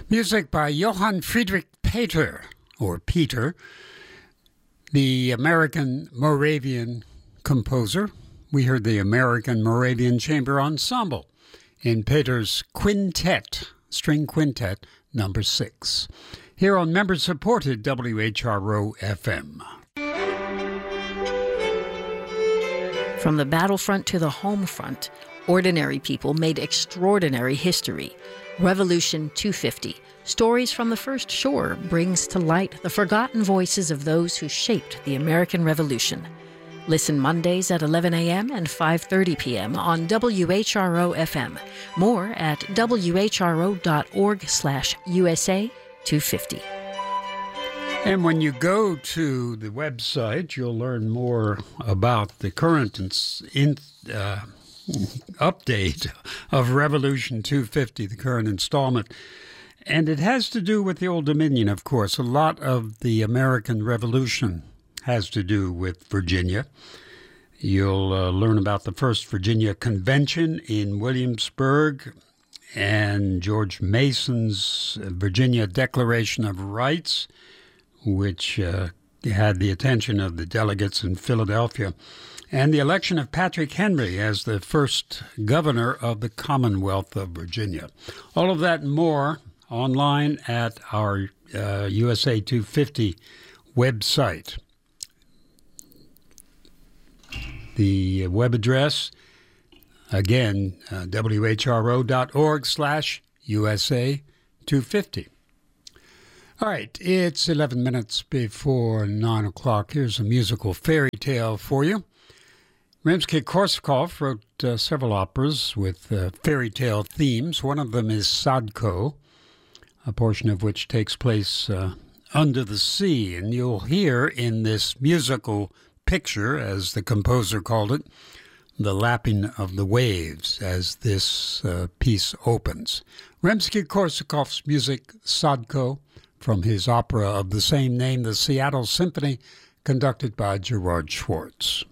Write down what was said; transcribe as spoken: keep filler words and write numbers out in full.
Music by Johann Friedrich Peter, or Peter, the American Moravian composer. We heard the American Moravian Chamber Ensemble in Peter's Quintet, String Quintet, number six, here on member-supported W H R O F M. From the battlefront to the home front, ordinary people made extraordinary history. Revolution two fifty, Stories from the First Shore, brings to light the forgotten voices of those who shaped the American Revolution. Listen Mondays at eleven a.m. and five thirty p.m. on W H R O F M. More at W H R O dot org slash U S A two fifty. And when you go to the website, you'll learn more about the current in, uh, update of Revolution two fifty, the current installment. And it has to do with the Old Dominion, of course. A lot of the American Revolution has to do with Virginia. You'll uh, learn about the first Virginia Convention in Williamsburg and George Mason's Virginia Declaration of Rights, which uh, had the attention of the delegates in Philadelphia, and the election of Patrick Henry as the first governor of the Commonwealth of Virginia. All of that and more online at our uh, U S A two fifty website. The web address, again, uh, W H R O dot org slash U S A two fifty. All right, it's eleven minutes before nine o'clock. Here's a musical fairy tale for you. Rimsky-Korsakov wrote uh, several operas with uh, fairy tale themes. One of them is Sadko, a portion of which takes place uh, under the sea. And you'll hear in this musical picture, as the composer called it, the lapping of the waves as this uh, piece opens. Rimsky-Korsakov's music, Sadko, from his opera of the same name, the Seattle Symphony, conducted by Gerard Schwartz.